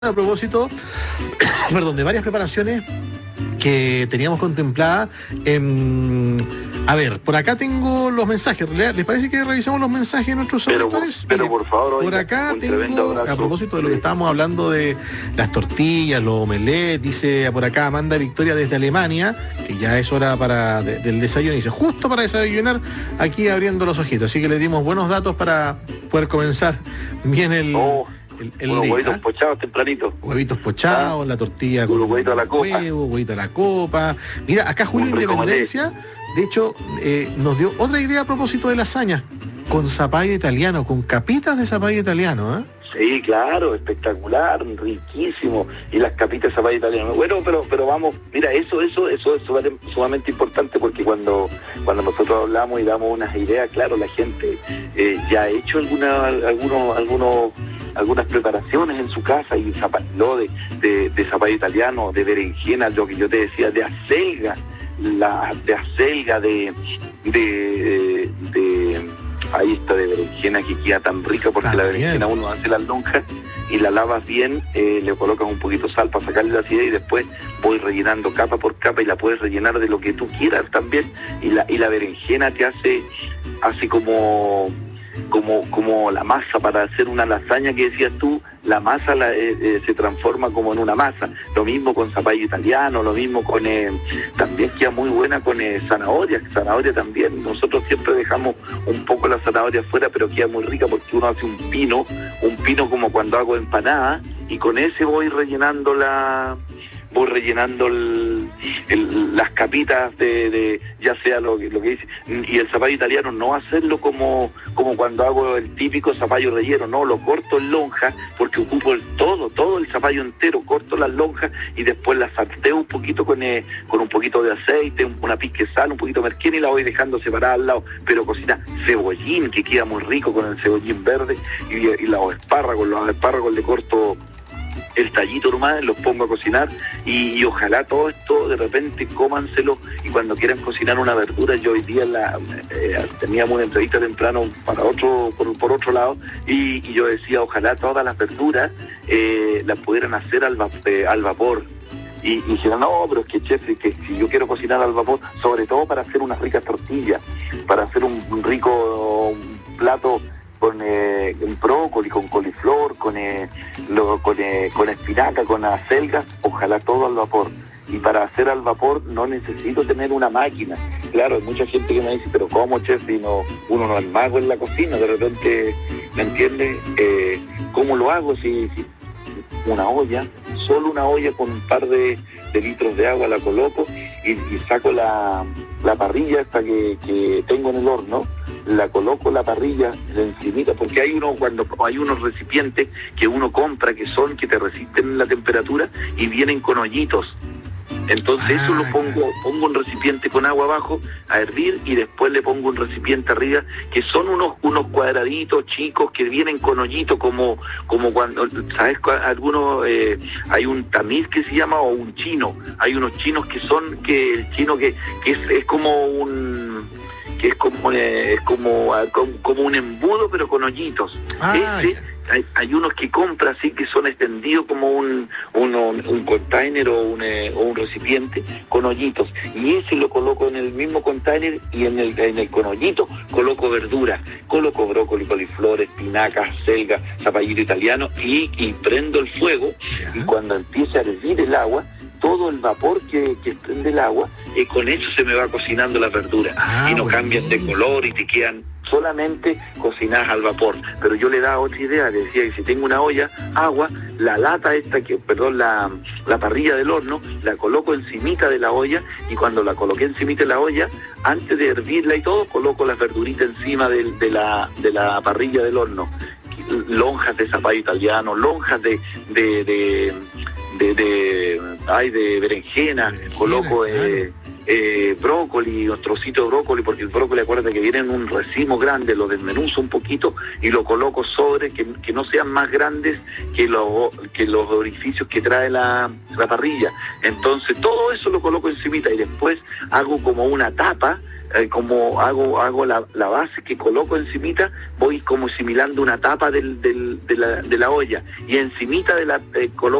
A propósito, perdón, de varias preparaciones que teníamos contempladas. A ver, por acá tengo los mensajes. ¿Les parece que revisemos los mensajes de nuestros auditores? Pero por favor, por acá tengo, a propósito de lo que estábamos hablando de las tortillas, los omelets, dice por acá Amanda Victoria desde Alemania, que ya es hora del desayuno, dice, justo para desayunar, aquí abriendo los ojitos. Así que le dimos buenos datos para poder comenzar bien el unos día. Huevitos pochados tempranito. Huevitos pochados, la tortilla con huevito a la copa. Huevito a la copa. Mira, acá Julio Independencia, de hecho, nos dio otra idea a propósito de lasaña, con zapallo italiano, con capitas de zapallo italiano, ¿eh? Sí, claro, espectacular, riquísimo. Y las capitas de zapallo italiano. Bueno, pero vamos, mira, eso es sumamente importante, porque cuando nosotros hablamos y damos unas ideas, claro, la gente ya ha hecho algunas preparaciones en su casa, y de zapallo italiano, de berenjena, lo que yo te decía, de acelga, ahí está, de berenjena, que queda tan rica, porque la berenjena uno hace las lonjas y la lavas bien, le colocas un poquito de sal para sacarle la acidez, y después voy rellenando capa por capa, y la puedes rellenar de lo que tú quieras también, y la berenjena te hace como la masa para hacer una lasaña que decías tú. La masa se transforma como en una masa. Lo mismo con zapallo italiano, lo mismo con también queda muy buena con zanahoria también. Nosotros siempre dejamos un poco la zanahoria afuera, pero queda muy rica, porque uno hace un pino como cuando hago empanada, y con ese voy rellenando las capitas de ya sea lo que dice. Y el zapallo italiano no hacerlo como cuando hago el típico zapallo relleno, no, lo corto en lonja, porque ocupo todo el zapallo entero, corto las lonjas y después las salteo un poquito con un poquito de aceite, una pizca de sal, un poquito de merquén, y la voy dejando separada al lado. Pero cocina cebollín, que queda muy rico con el cebollín verde, y los espárragos le corto el tallito nomás, los pongo a cocinar, y ojalá todo esto de repente cómanselo, y cuando quieran cocinar una verdura. Yo hoy día teníamos una entrevista temprano para por otro lado, y yo decía, ojalá todas las verduras las pudieran hacer al vapor. Y dijeron, no, pero es que, chef, que si yo quiero cocinar al vapor, sobre todo para hacer unas ricas tortillas, para hacer un rico plato con brócoli, con coliflor, con espinaca, con acelgas, ojalá todo al vapor. Y para hacer al vapor no necesito tener una máquina. Claro, hay mucha gente que me dice, pero ¿cómo, chef? Si uno no es mago en la cocina, de repente, ¿me entiendes? ¿Cómo lo hago? Si solo una olla con un par de litros de agua la coloco, y saco la parrilla hasta que tengo en el horno, la coloco la parrilla encimita, porque cuando hay unos recipientes que uno compra que te resisten la temperatura y vienen con hoyitos. Entonces eso lo pongo un recipiente con agua abajo a hervir, y después le pongo un recipiente arriba, que son unos cuadraditos chicos que vienen con hoyito, como cuando, ¿sabes? Algunos, hay un tamiz que se llama, o un chino. Hay unos chinos que el chino que es como un embudo, pero con hoyitos. Hay unos que compra así, que son extendidos como un container o un recipiente con hoyitos, y ese lo coloco en el mismo container, y en el con hoyito coloco verduras, coloco brócoli, coliflor, espinacas, acelga, zapallito italiano, y prendo el fuego, y cuando empiece a hervir el agua, todo el vapor que prende el agua, con eso se me va cocinando la verdura, y no cambian de color y te quedan solamente cocinadas al vapor. Pero yo le daba otra idea, le decía que si tengo una olla, agua, la parrilla del horno, la coloco encimita de la olla, y cuando la coloqué encimita de la olla, antes de hervirla y todo, coloco las verduritas encima de la parrilla del horno. Lonjas de zapallo italiano, lonjas de berenjena, coloco brócoli, un trocito de brócoli, porque el brócoli, acuérdate que viene en un racimo grande, lo desmenuzo un poquito y lo coloco sobre, que no sean más grandes que los orificios que trae la parrilla. Entonces todo eso lo coloco encimita y después hago como una tapa, como hago la base que coloco encimita, voy como similando una tapa de la olla, y encimita coloco